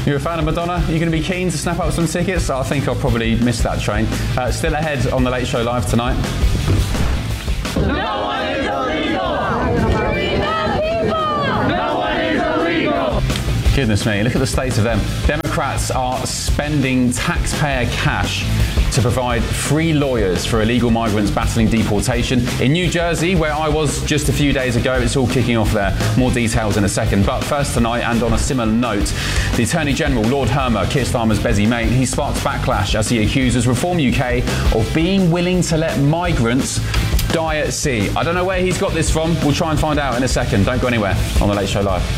You're a fan of Madonna? Are you going to be keen to snap up some tickets? I think I'll probably miss that train. Still ahead on The Late Show Live tonight. No one is illegal! No one is illegal! Goodness me, look at the state of them. Democrats are spending taxpayer cash to provide free lawyers for illegal migrants battling deportation. In New Jersey, where I was just a few days ago, it's all kicking off there. More details in a second. But first tonight, and on a similar note, the Attorney General, Lord Hermer, Keir Starmer's busy mate, he sparked backlash as he accuses Reform UK of being willing to let migrants die at sea. I don't know where he's got this from. We'll try and find out in a second. Don't go anywhere on The Late Show Live.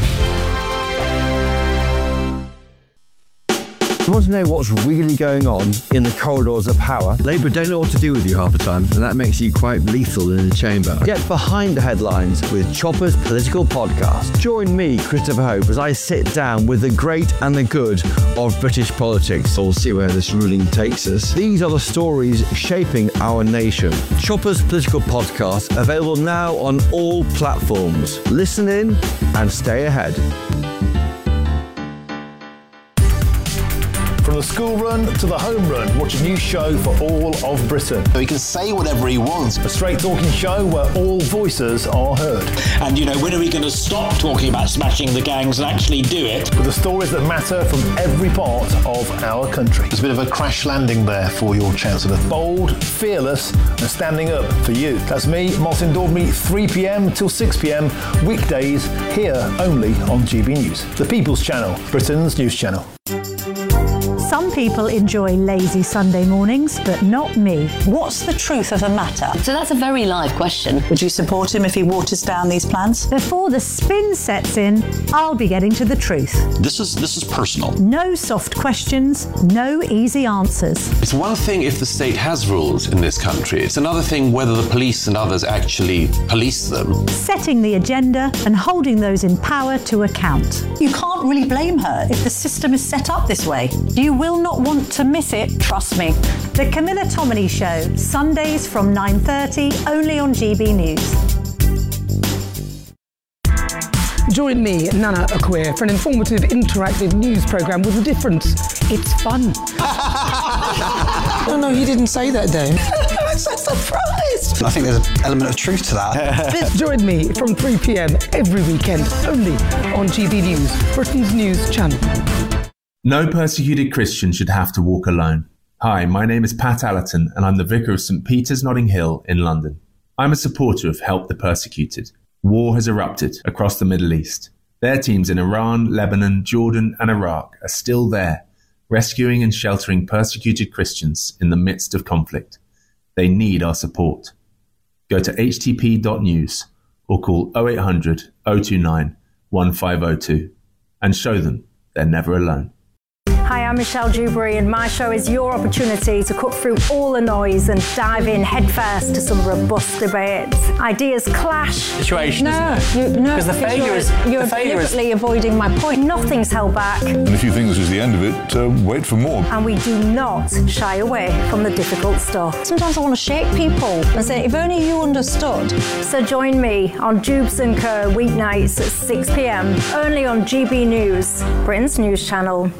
You want to know what's really going on in the corridors of power? Labour don't know what to do with you half the time, and that makes you quite lethal in the chamber. Get behind the headlines with Chopper's Political Podcast. Join me, Christopher Hope, as I sit down with the great and the good of British politics. We'll see where this ruling takes us. These are the stories shaping our nation. Chopper's Political Podcast, available now on all platforms. Listen in and stay ahead. From the school run to the home run, watch a new show for all of Britain. He can say whatever he wants. A straight talking show where all voices are heard. And, when are we going to stop talking about smashing the gangs and actually do it? With the stories that matter from every part of our country. There's a bit of a crash landing there for your Chancellor. Bold, fearless and standing up for you. That's me, Martin Daubney, 3pm till 6pm, weekdays, here only on GB News. The People's Channel, Britain's news channel. Some people enjoy lazy Sunday mornings, but not me. What's the truth of the matter? So that's a very live question. Would you support him if he waters down these plans? Before the spin sets in, I'll be getting to the truth. This is personal. No soft questions, no easy answers. It's one thing if the state has rules in this country. It's another thing whether the police and others actually police them. Setting the agenda and holding those in power to account. You can't really blame her if the system is set up this way. You will not want to miss it, trust me. The Camilla Tominey Show, Sundays from 9:30, only on GB News. Join me, Nana Akweer, for an informative, interactive news programme with a difference. It's fun. Oh no, he didn't say that, Dave. I'm so surprised. I think there's an element of truth to that. Join me from 3pm every weekend, only on GB News, Britain's news channel. No persecuted Christian should have to walk alone. Hi, my name is Pat Allerton and I'm the Vicar of St Peter's Notting Hill in London. I'm a supporter of Help the Persecuted. War has erupted across the Middle East. Their teams in Iran, Lebanon, Jordan and Iraq are still there, rescuing and sheltering persecuted Christians in the midst of conflict. They need our support. Go to htp.news or call 0800 029 1502 and show them they're never alone. Hi, I'm Michelle Dewberry and my show is your opportunity to cut through all the noise and dive in headfirst to some robust debates. Ideas clash. Situation, No, Because the failure is... You're deliberately avoiding my point. Nothing's held back. And if you think this is the end of it, wait for more. And we do not shy away from the difficult stuff. Sometimes I want to shake people and say, if only you understood. So join me on Jubes & Co. weeknights at 6pm, only on GB News, Britain's news channel.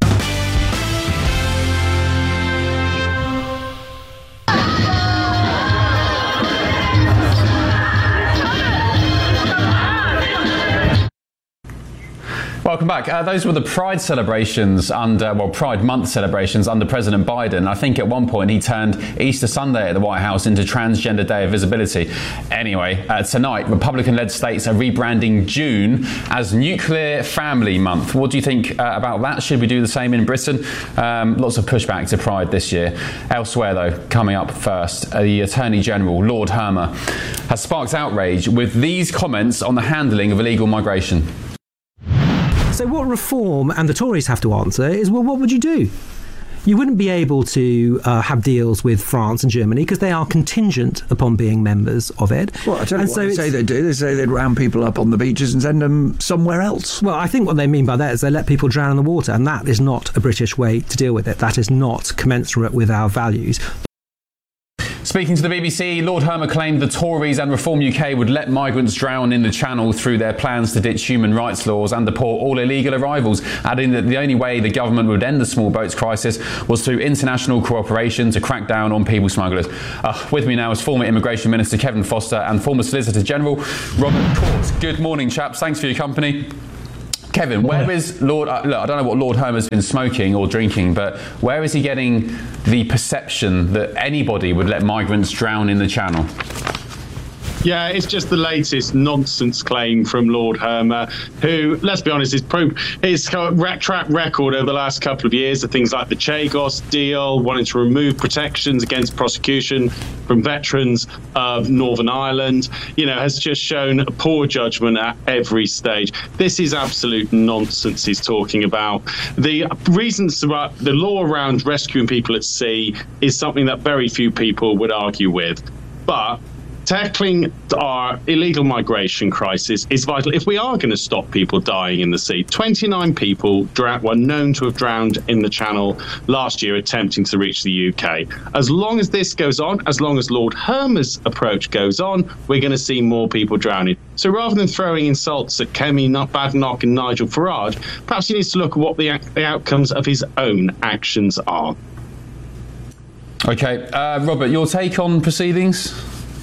Welcome back. Those were the Pride celebrations Pride Month celebrations under President Biden. I think at one point he turned Easter Sunday at the White House into Transgender Day of Visibility. Anyway, tonight, Republican-led states are rebranding June as Nuclear Family Month. What do you think about that? Should we do the same in Britain? Lots of pushback to Pride this year. Elsewhere, though, coming up first, the Attorney General, Lord Hermer, has sparked outrage with these comments on the handling of illegal migration. So what Reform and the Tories have to answer is, well, what would you do? You wouldn't be able to have deals with France and Germany because they are contingent upon being members of it. Well, I tell you what they say they do. They say they'd round people up on the beaches and send them somewhere else. Well, I think what they mean by that is they let people drown in the water, and that is not a British way to deal with it. That is not commensurate with our values. Speaking to the BBC, Lord Hermer claimed the Tories and Reform UK would let migrants drown in the Channel through their plans to ditch human rights laws and deport all illegal arrivals, adding that the only way the government would end the small boats crisis was through international cooperation to crack down on people smugglers. With me now is former Immigration Minister Kevin Foster and former Solicitor General Robert Court. Good morning, chaps. Thanks for your company. Kevin, where is Lord... look, I don't know what Lord Hermer's been smoking or drinking, but where is he getting the perception that anybody would let migrants drown in the Channel? Yeah, it's just the latest nonsense claim from Lord Hermer, who, let's be honest, his track record over the last couple of years of things like the Chagos deal, wanting to remove protections against prosecution from veterans of Northern Ireland, has just shown poor judgment at every stage. This is absolute nonsense he's talking about. The reasons, the law around rescuing people at sea is something that very few people would argue with. But tackling our illegal migration crisis is vital if we are going to stop people dying in the sea. 29 people were known to have drowned in the Channel last year attempting to reach the UK. As long as this goes on, as long as Lord Hermer's approach goes on, we're going to see more people drowning. So rather than throwing insults at Kemi Badenoch and Nigel Farage, perhaps he needs to look at what the outcomes of his own actions are. OK, Robert, your take on proceedings?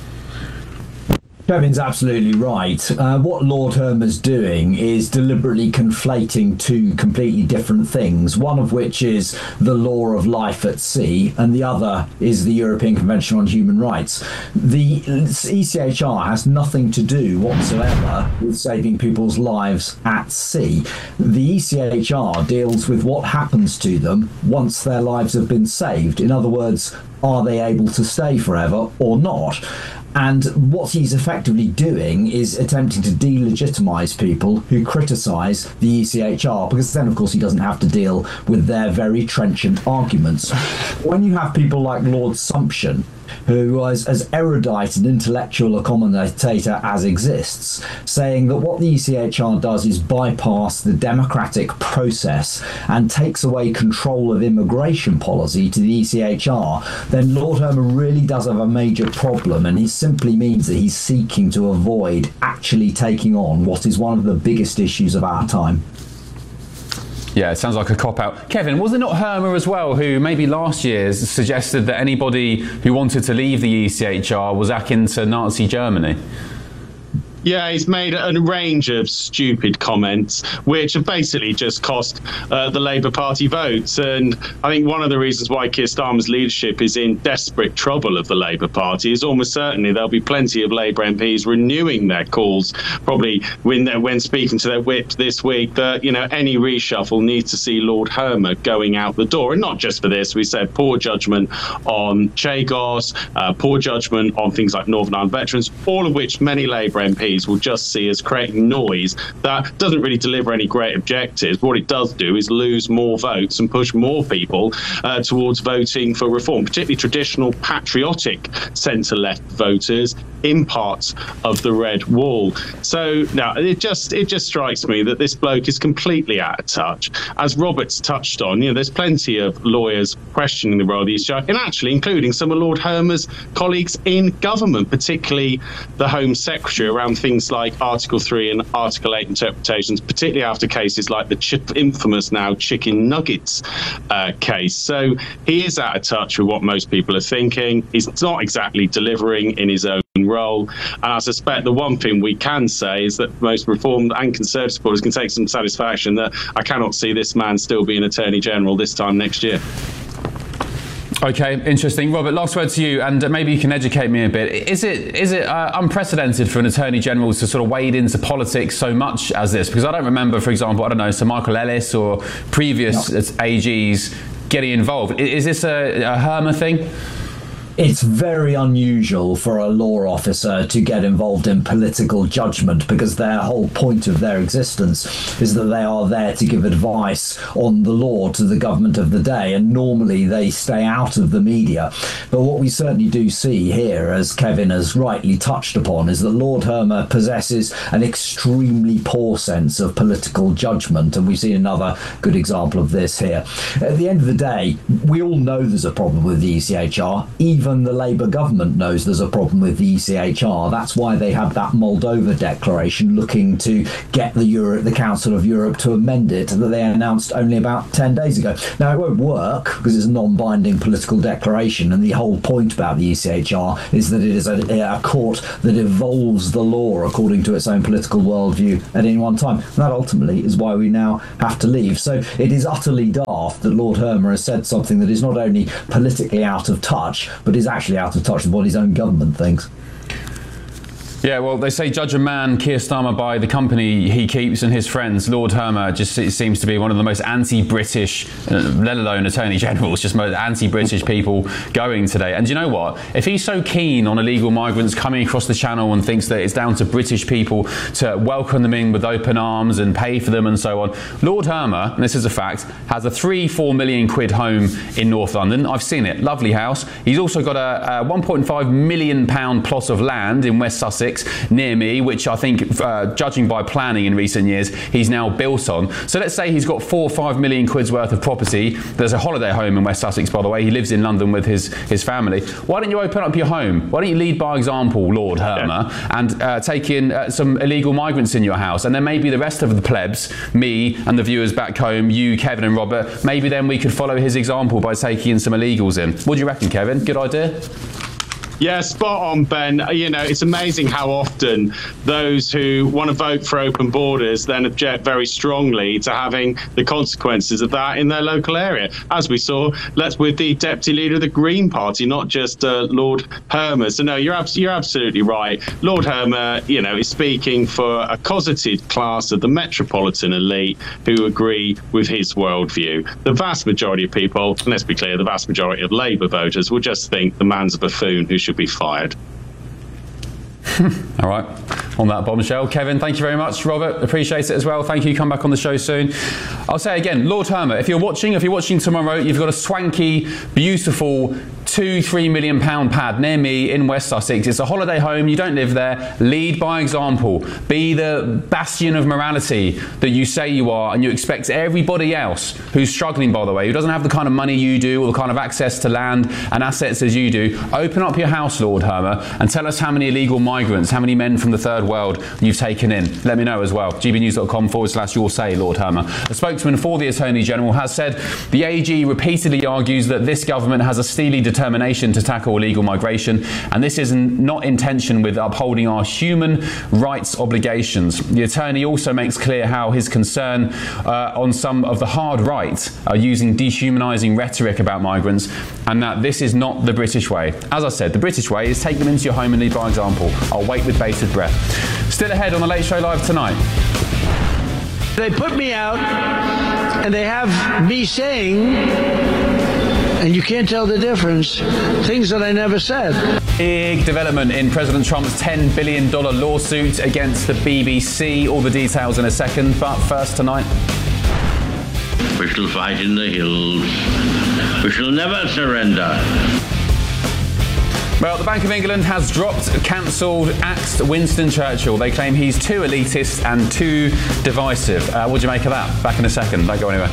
Kevin's absolutely right. What Lord Hermer's doing is deliberately conflating two completely different things, one of which is the law of life at sea, and the other is the European Convention on Human Rights. The ECHR has nothing to do whatsoever with saving people's lives at sea. The ECHR deals with what happens to them once their lives have been saved. In other words, are they able to stay forever or not? And what he's effectively doing is attempting to delegitimise people who criticise the ECHR, because then, of course, he doesn't have to deal with their very trenchant arguments. When you have people like Lord Sumption, who was as erudite and intellectual a commentator as exists, saying that what the ECHR does is bypass the democratic process and takes away control of immigration policy to the ECHR, then Lord Hermer really does have a major problem, and it simply means that he's seeking to avoid actually taking on what is one of the biggest issues of our time. Yeah, it sounds like a cop-out. Kevin, was it not Hermer as well who maybe last year suggested that anybody who wanted to leave the ECHR was akin to Nazi Germany? Yeah, he's made a range of stupid comments, which have basically just cost the Labour Party votes. And I think one of the reasons why Keir Starmer's leadership is in desperate trouble of the Labour Party is almost certainly there'll be plenty of Labour MPs renewing their calls, probably when speaking to their whip this week, that, any reshuffle needs to see Lord Hermer going out the door. And not just for this, we said poor judgment on Chagos, poor judgment on things like Northern Ireland veterans, all of which many Labour MPs will just see as creating noise that doesn't really deliver any great objectives. What it does do is lose more votes and push more people towards voting for reform, particularly traditional patriotic centre-left voters in parts of the Red Wall. So now it just strikes me that this bloke is completely out of touch. As Robert's touched on, there's plenty of lawyers questioning the role of the ECHR, and actually including some of Lord Hermer's colleagues in government, particularly the Home Secretary, around things like Article 3 and Article 8 interpretations, particularly after cases like the infamous now chicken nuggets case. So he is out of touch with what most people are thinking. He's not exactly delivering in his own role. And I suspect the one thing we can say is that most Reform and Conservative supporters can take some satisfaction that I cannot see this man still being Attorney General this time next year. OK, interesting. Robert, last word to you, and maybe you can educate me a bit. Is it unprecedented for an Attorney General to sort of wade into politics so much as this? Because I don't remember, for example, Sir Michael Ellis or previous AGs getting involved. Is this a Hermer thing? It's very unusual for a law officer to get involved in political judgment, because their whole point of their existence is that they are there to give advice on the law to the government of the day, and normally they stay out of the media. But what we certainly do see here, as Kevin has rightly touched upon, is that Lord Hermer possesses an extremely poor sense of political judgment, and we've seen another good example of this here. At the end of the day, we all know there's a problem with the ECHR, even even the Labour government knows there's a problem with the ECHR. That's why they have that Moldova declaration looking to get the Council of Europe to amend it that they announced only about 10 days ago. Now, it won't work because it's a non-binding political declaration, and the whole point about the ECHR is that it is a court that evolves the law according to its own political worldview at any one time. And that ultimately is why we now have to leave. So it is utterly daft that Lord Hermer has said something that is not only politically out of touch, but is actually out of touch with what his own government thinks. Yeah, well, they say judge a man, Keir Starmer, by the company he keeps and his friends. Lord Hermer just seems to be one of the most anti-British, let alone Attorney Generals, just most anti-British people going today. And do you know what? If he's so keen on illegal migrants coming across the channel and thinks that it's down to British people to welcome them in with open arms and pay for them and so on, Lord Hermer, and this is a fact, has a 3-4 million quid home in North London. I've seen it. Lovely house. He's also got a £1.5 million plot of land in West Sussex near me, which I think, judging by planning in recent years, he's now built on. So let's say he's got 4 or 5 million quid's worth of property. There's a holiday home in West Sussex, by the way. He lives in London with his family. Why don't you open up your home? Why don't you lead by example, Lord Hermer, and take in some illegal migrants in your house? And then maybe the rest of the plebs, me and the viewers back home, you, Kevin and Robert, maybe then we could follow his example by taking in some illegals in. What do you reckon, Kevin? Good idea? Yeah, spot on, Ben. You know, it's amazing how often those who want to vote for open borders then object very strongly to having the consequences of that in their local area. As we saw, with the deputy leader of the Green Party, not just Lord Hermer. So no, you're absolutely right. Lord Hermer, you know, is speaking for a cosseted class of the metropolitan elite who agree with his worldview. The vast majority of people, and let's be clear, the vast majority of Labour voters will just think the man's a buffoon who should be fired. All right, on that bombshell. Kevin, thank you very much. Robert, appreciate it as well. Thank you. Come back on the show soon. I'll say again, Lord Hermer, if you're watching tomorrow, you've got a swanky, beautiful £2-3 million pad near me in West Sussex. It's a holiday home. You don't live there. Lead by example. Be the bastion of morality that you say you are, and you expect everybody else who's struggling, by the way, who doesn't have the kind of money you do or the kind of access to land and assets as you do, open up your house, Lord Hermer, and tell us how many illegal migrants, how many men from the third world you've taken in. Let me know as well. gbnews.com/your say, Lord Hermer. A spokesman for the Attorney General has said the AG repeatedly argues that this government has a steely determination to tackle illegal migration, and this is not in tension with upholding our human rights obligations. The attorney also makes clear how his concern on some of the hard right are using dehumanising rhetoric about migrants, and that this is not the British way. As I said, the British way is take them into your home and lead by example. I'll wait with bated breath. Still ahead on the Late Show Live tonight. They put me out and they have me saying, and you can't tell the difference, things that I never said. Big development in President Trump's $10 billion lawsuit against the BBC. All the details in a second, but first tonight. We shall fight in the hills. We shall never surrender. Well, the Bank of England has cancelled axed Winston Churchill. They claim he's too elitist and too divisive. What do you make of that? Back in a second. Don't go anywhere.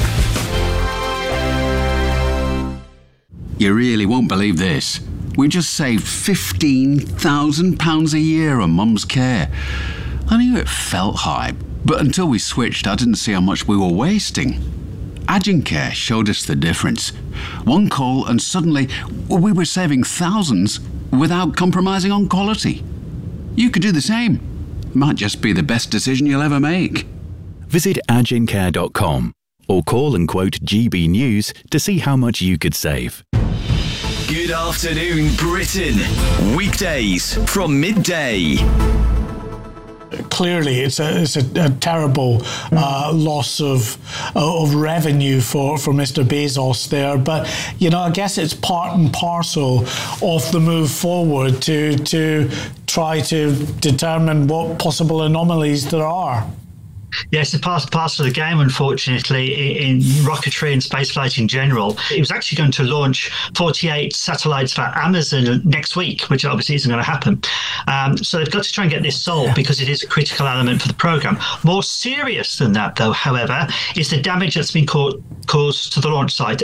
You really won't believe this. We just saved £15,000 a year on Mum's care. I knew it felt high, but until we switched, I didn't see how much we were wasting. Agincare showed us the difference. One call and suddenly we were saving thousands without compromising on quality. You could do the same. Might just be the best decision you'll ever make. Visit agincare.com or call and quote GB News to see how much you could save. Good afternoon, Britain. Weekdays from midday. Clearly, it's a terrible loss of revenue for Mr. Bezos there. But, you know, I guess it's part and parcel of the move forward to try to determine what possible anomalies there are. Yes, it's part of the game, unfortunately, in rocketry and spaceflight in general. It was actually going to launch 48 satellites for Amazon next week, which obviously isn't going to happen. So they've got to try and get this solved because it is a critical element for the program. More serious than that, though, however, is the damage that's been caused to the launch site,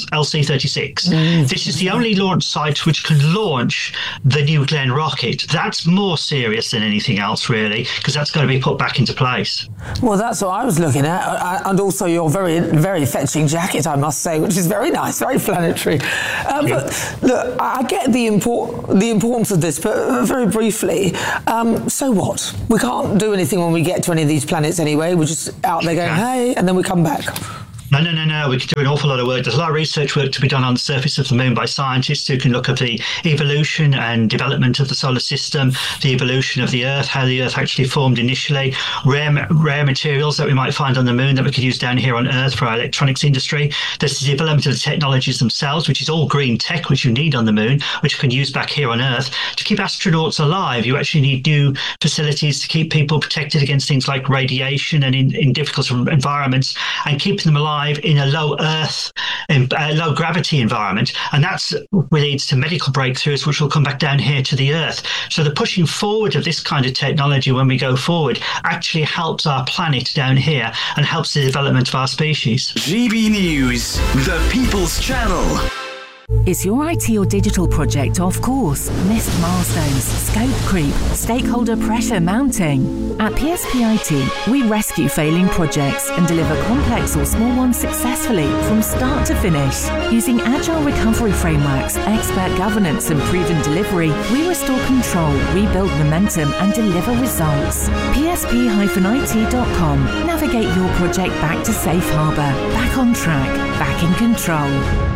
LC-36. This is the only launch site which can launch the New Glenn rocket. That's more serious than anything else, really, because that's going to be put back into place. Well, that's what I was looking at, and also your very, very fetching jacket, I must say, which is very nice, very planetary. But look, I get the importance of this, but very briefly, so what? We can't do anything when we get to any of these planets anyway. We're just out there going, hey, and then we come back. No. We can do an awful lot of work. There's a lot of research work to be done on the surface of the moon by scientists who can look at the evolution and development of the solar system, the evolution of the Earth, how the Earth actually formed initially, rare materials that we might find on the moon that we could use down here on Earth for our electronics industry. There's the development of the technologies themselves, which is all green tech, which you need on the moon, which you can use back here on Earth. To keep astronauts alive, you actually need new facilities to keep people protected against things like radiation and in difficult environments, and keeping them alive in a low gravity environment, and that's what leads to medical breakthroughs which will come back down here to the Earth. So the pushing forward of this kind of technology when we go forward actually helps our planet down here and helps the development of our species. GB News, the People's Channel. Is your IT or digital project off course? Missed milestones, scope creep, stakeholder pressure mounting? At PSP IT, we rescue failing projects and deliver complex or small ones successfully from start to finish. Using agile recovery frameworks, expert governance and proven delivery, we restore control, rebuild momentum and deliver results. PSP-IT.com. Navigate your project back to safe harbour, back on track, back in control.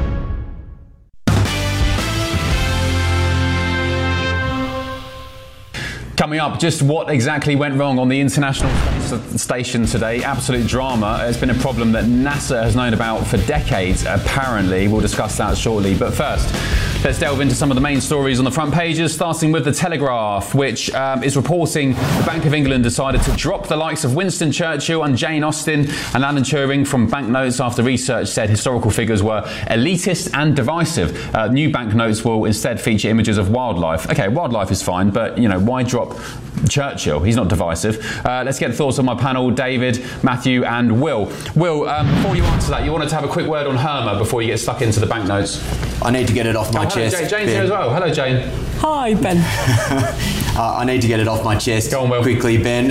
Coming up, just what exactly went wrong on the International Space Station today. Absolute drama. It's been a problem that NASA has known about for decades, apparently. We'll discuss that shortly. But first, let's delve into some of the main stories on the front pages, starting with The Telegraph, which is reporting the Bank of England decided to drop the likes of Winston Churchill and Jane Austen and Alan Turing from banknotes after research said historical figures were elitist and divisive. New banknotes will instead feature images of wildlife. Okay, wildlife is fine, but, why drop Churchill? He's not divisive. Let's get thoughts on my panel, David, Matthew and Will. Will, before you answer that, you wanted to have a quick word on Herma before you get stuck into the banknotes. I need to get it off my chest. Jane's here as well. Hello, Jane. Hi, Ben. I need to get it off my chest quickly, Ben.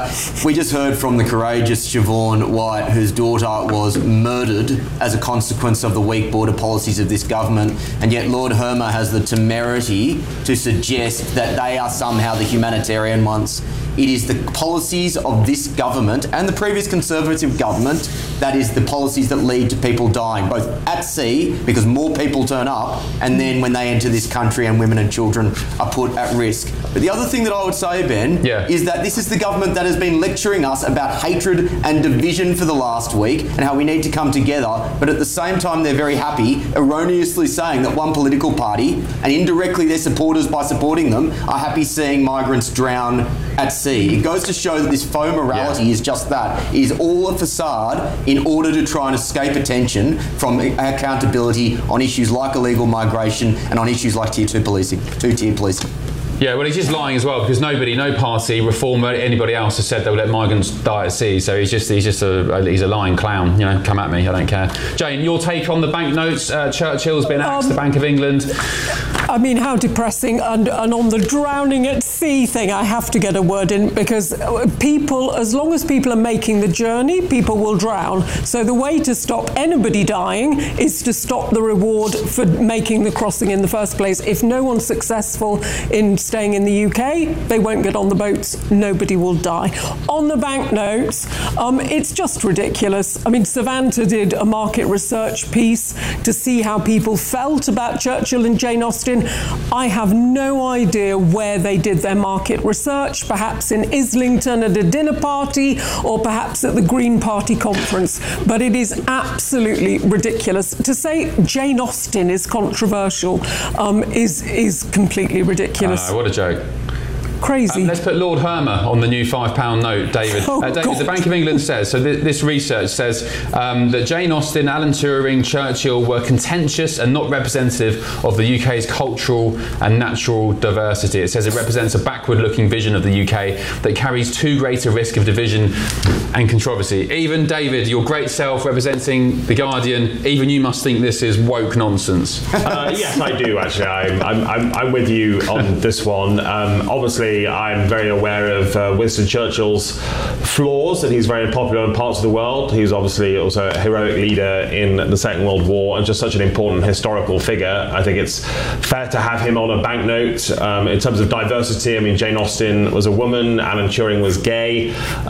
We just heard from the courageous Siobhan White, whose daughter was murdered as a consequence of the weak border policies of this government, and yet Lord Herma has the temerity to suggest that they are somehow the humanitarian ones. It is the policies of this government and the previous Conservative government that is the policies that lead to people dying, both at sea, because more people turn up, and then when they enter this country and women and children are put at risk. But the other thing that I would say, Ben, is that this is the government that has been lecturing us about hatred and division for the last week and how we need to come together, but at the same time they're very happy, erroneously saying that one political party, and indirectly their supporters by supporting them, are happy seeing migrants drown at sea. It goes to show that this faux morality is just that. It is all a facade in order to try and escape attention from accountability on issues like illegal migration and on issues like Tier 2 policing, two-tier policing. Yeah, well, he's just lying as well, because no party, Reform, anybody else has said they will let migrants die at sea. So he's a lying clown. Come at me, I don't care. Jane, your take on the banknotes? Churchill's been axed, the Bank of England. I mean, how depressing. And on the drowning at sea thing, I have to get a word in, because people, as long as people are making the journey, people will drown. So the way to stop anybody dying is to stop the reward for making the crossing in the first place. If no one's successful in staying in the UK, they won't get on the boats, nobody will die. On the banknotes, it's just ridiculous. I mean, Savanta did a market research piece to see how people felt about Churchill and Jane Austen. I have no idea where they did their market research, perhaps in Islington at a dinner party, or perhaps at the Green Party conference, but it is absolutely ridiculous. To say Jane Austen is controversial is completely ridiculous. What a joke. Crazy. Let's put Lord Hermer on the new £5 note, David. David, the Bank of England says, so this research says that Jane Austen, Alan Turing, Churchill were contentious and not representative of the UK's cultural and natural diversity. It says it represents a backward-looking vision of the UK that carries too great a risk of division and controversy. Even David, your great self representing The Guardian, even you must think this is woke nonsense. Yes, I do actually. I'm with you on this one. Obviously, I'm very aware of Winston Churchill's flaws, and he's very popular in parts of the world. He's obviously also a heroic leader in the Second World War and just such an important historical figure. I think it's fair to have him on a banknote. In terms of diversity, I mean, Jane Austen was a woman, Alan Turing was gay.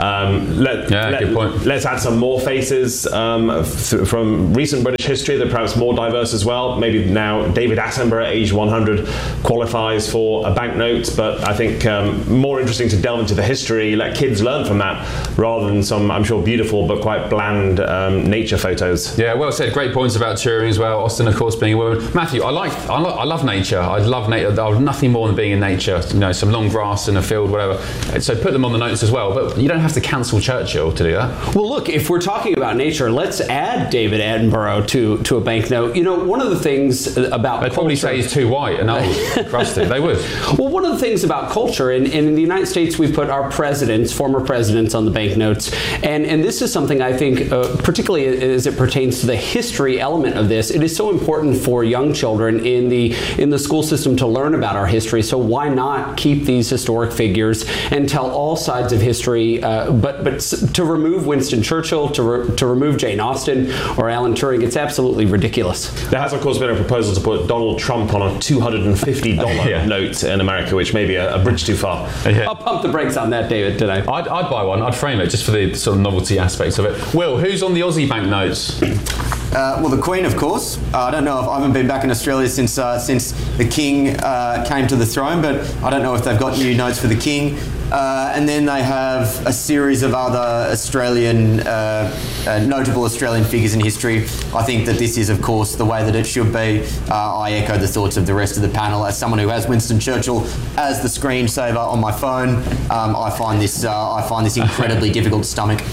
Good point. Let's add some more faces from recent British history that are perhaps more diverse as well. Maybe now David Attenborough at age 100 qualifies for a banknote, but I think more interesting to delve into the history, let kids learn from that, rather than some, I'm sure, beautiful but quite bland nature photos. Yeah, well said. Great points about Turing as well. Austen, of course, being a woman. Matthew, I love nature. I love nature. I love nothing more than being in nature. You know, some long grass in a field, whatever. So put them on the notes as well. But you don't have to cancel Churchill to do that. Well, look, if we're talking about nature, let's add David Attenborough to a banknote. You know, one of the things about they'd probably say he's too white and old, crusted. They would. Well, one of the things about culture, and in the United States, we've put our presidents, former presidents, on the banknotes, and this is something I think, particularly as it pertains to the history element of this, it is so important for young children in the school system to learn about our history. So why not keep these historic figures and tell all sides of history, but to remove Winston Churchill, to remove Jane Austen or Alan Turing, it's absolutely ridiculous. There has, of course, been a proposal to put Donald Trump on a $250 note in America, which may be a bridge too far. Yeah. I'll pump the brakes on that, David, today. I'd buy one. I'd frame it just for the sort of novelty aspects of it. Will, who's on the Aussie banknotes? Well, the Queen, of course. I don't know if I haven't been back in Australia since the King came to the throne, but I don't know if they've got new notes for the King. And then they have a series of other Australian, notable Australian figures in history. I think that this is, of course, the way that it should be. I echo the thoughts of the rest of the panel. As someone who has Winston Churchill as the screensaver on my phone, I find this incredibly difficult to stomach.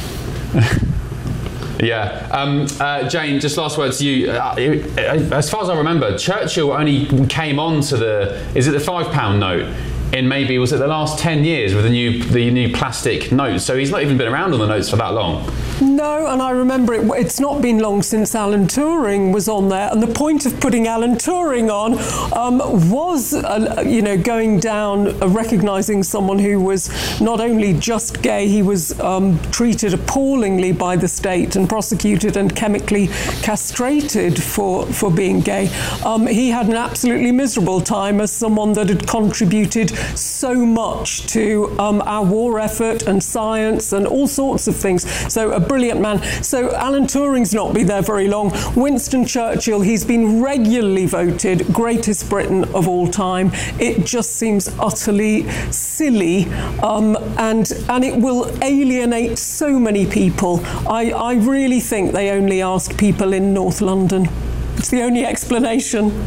Yeah. Jane, just last word to you. As far as I remember, Churchill only came on to the £5 note in maybe, was it the last 10 years with the new plastic notes? So he's not even been around on the notes for that long. No, and I remember it's not been long since Alan Turing was on there, and the point of putting Alan Turing on was, going down, recognising someone who was not only just gay, he was treated appallingly by the state and prosecuted and chemically castrated for being gay. He had an absolutely miserable time as someone that had contributed so much to our war effort and science and all sorts of things. So a brilliant man. So Alan Turing's not been there very long. Winston Churchill, he's been regularly voted greatest Briton of all time. It just seems utterly silly, and it will alienate so many people. I really think they only asked people in North London. It's the only explanation.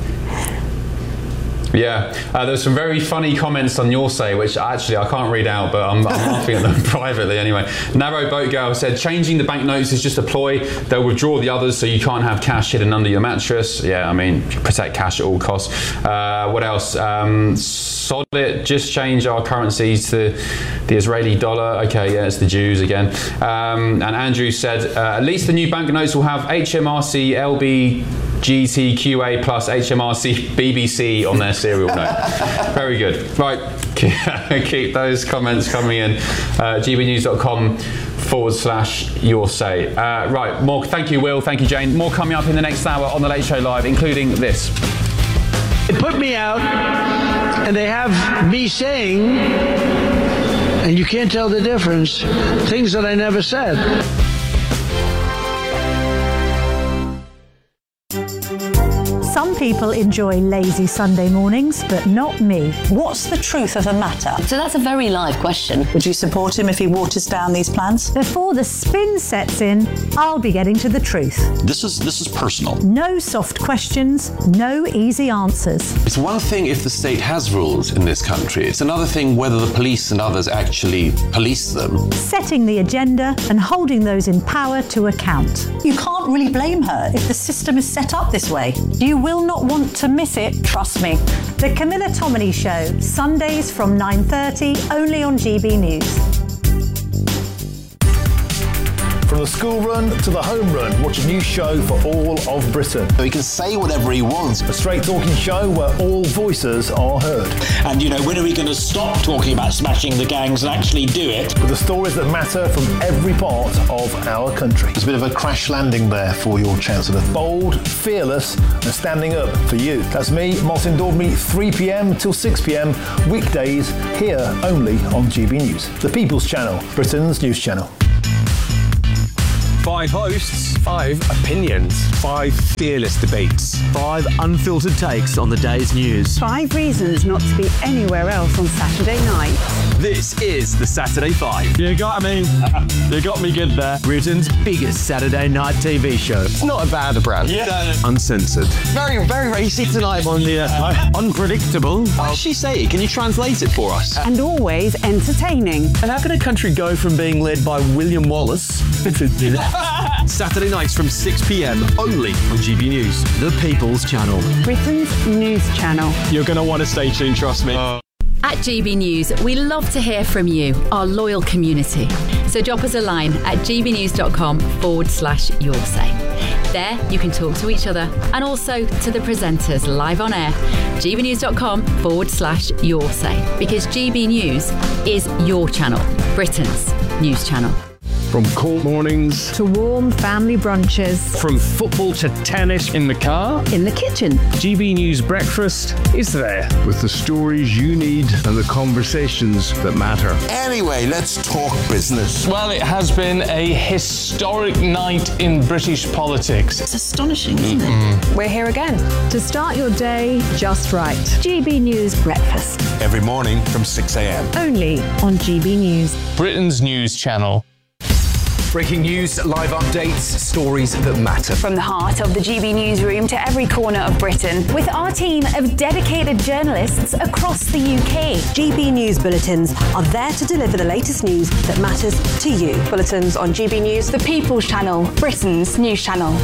Yeah, there's some very funny comments on your say, which actually I can't read out, but I'm laughing at them privately anyway. Narrow Boat Girl said, changing the banknotes is just a ploy. They'll withdraw the others so you can't have cash hidden under your mattress. Yeah, I mean, protect cash at all costs. What else? Solid, just change our currencies to the Israeli dollar. Okay, yeah, it's the Jews again. And Andrew said, at least the new banknotes will have HMRC, LB, GTQA plus HMRC BBC on their serial note. Very good. Right, keep those comments coming in. gbnews.com/your say. Right, more. Thank you, Will. Thank you, Jane. More coming up in the next hour on The Late Show Live, including this. They put me out, and they have me saying, and you can't tell the difference, things that I never said. Some people enjoy lazy Sunday mornings, but not me. What's the truth of the matter? So that's a very live question. Would you support him if he waters down these plans? Before the spin sets in, I'll be getting to the truth. This is personal. No soft questions, no easy answers. It's one thing if the state has rules in this country. It's another thing whether the police and others actually police them. Setting the agenda and holding those in power to account. You can't really blame her if the system is set up this way. You will not want to miss it, trust me. The Camilla Tominey Show, Sundays from 9:30, only on GB News. From the school run to the home run, watch a new show for all of Britain. He can say whatever he wants. A straight talking show where all voices are heard. And, when are we going to stop talking about smashing the gangs and actually do it? With the stories that matter from every part of our country. There's a bit of a crash landing there for your Chancellor. Bold, fearless, and standing up for you. That's me, Martin Daubney, 3 p.m. till 6 p.m, weekdays, here only on GB News. The People's Channel, Britain's news channel. 5 hosts, 5 opinions, 5 fearless debates, 5 unfiltered takes on the day's news. 5 reasons not to be anywhere else on Saturday night. This is the Saturday 5. You got me. You got me good there. Britain's biggest Saturday night TV show. It's not a bad brand. Yeah. Uncensored. Very, very racy tonight on the unpredictable. What did she say? Can you translate it for us? And always entertaining. And how can a country go from being led by William Wallace to Saturday nights from 6 p.m. only on GB News, the People's Channel. Britain's news channel. You're going to want to stay tuned, trust me. At GB News, we love to hear from you, our loyal community. So drop us a line at gbnews.com/your say. There, you can talk to each other and also to the presenters live on air. gbnews.com/your say. Because GB News is your channel, Britain's news channel. From cold mornings to warm family brunches, from football to tennis in the car, in the kitchen. GB News Breakfast is there with the stories you need and the conversations that matter. Anyway, let's talk business. Well, it has been a historic night in British politics. It's astonishing, isn't it? We're here again to start your day just right. GB News Breakfast. Every morning from 6 a.m. Only on GB News. Britain's news channel. Breaking news, live updates, stories that matter. From the heart of the GB newsroom to every corner of Britain. With our team of dedicated journalists across the UK. GB News Bulletins are there to deliver the latest news that matters to you. Bulletins on GB News, the People's Channel, Britain's news channel.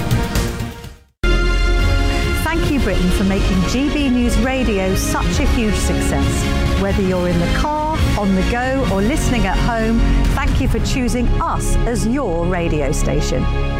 Thank you, Britain, for making GB News Radio such a huge success. Whether you're in the car, on the go, or listening at home, thank you for choosing us as your radio station.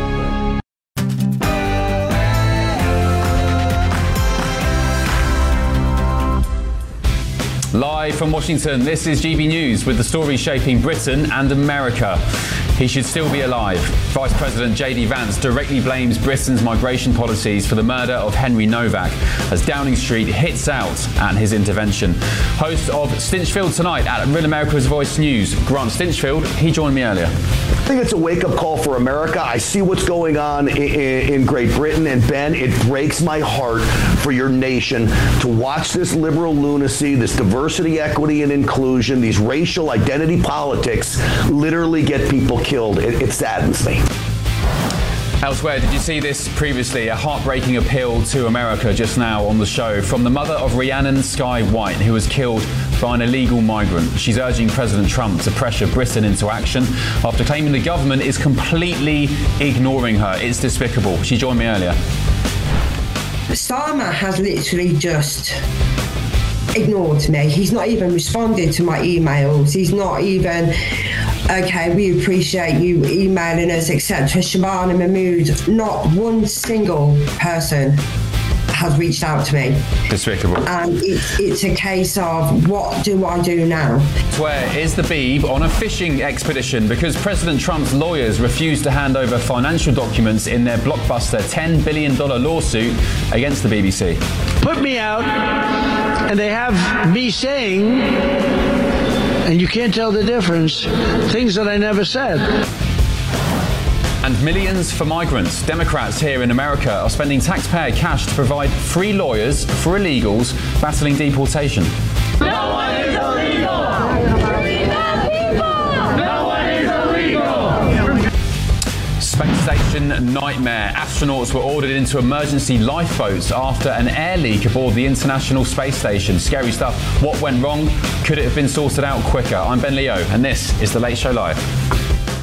Live from Washington, this is GB News with the stories shaping Britain and America. He should still be alive. Vice President JD Vance directly blames Britain's migration policies for the murder of Henry Novak as Downing Street hits out at his intervention. Host of Stinchfield Tonight at Real America's Voice News, Grant Stinchfield, he joined me earlier. I think it's a wake-up call for America. I see what's going on in Great Britain, and Ben, it breaks my heart for your nation to watch this liberal lunacy, this diversity, equity, and inclusion, these racial identity politics literally get people killed. It saddens me. Elsewhere, did you see this previously? A heartbreaking appeal to America just now on the show from the mother of Rhiannon Skye White, who was killed by an illegal migrant. She's urging President Trump to pressure Britain into action after claiming the government is completely ignoring her. It's despicable. She joined me earlier. Starmer has literally just ignored me. He's not even responded to my emails. He's not even, okay, we appreciate you emailing us, etc. Shabana Mahmood, not one single person has reached out to me. Despicable. And it's a case of, what do I do now? Where is the Beeb on a fishing expedition because President Trump's lawyers refused to hand over financial documents in their blockbuster $10 billion lawsuit against the BBC. Put me out, and they have me saying, and you can't tell the difference, things that I never said. And millions for migrants. Democrats here in America are spending taxpayer cash to provide free lawyers for illegals battling deportation. No one is illegal! No one is illegal! Space station nightmare. Astronauts were ordered into emergency lifeboats after an air leak aboard the International Space Station. Scary stuff. What went wrong? Could it have been sorted out quicker? I'm Ben Leo, and this is The Late Show Live.